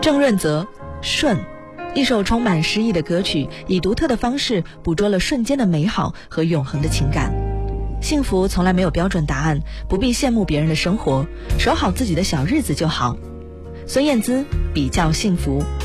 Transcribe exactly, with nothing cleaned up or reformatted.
郑润泽，顺，一首充满诗意的歌曲，以独特的方式捕捉了瞬间的美好和永恒的情感。幸福从来没有标准答案，不必羡慕别人的生活，守好自己的小日子就好。孙燕姿，比较幸福。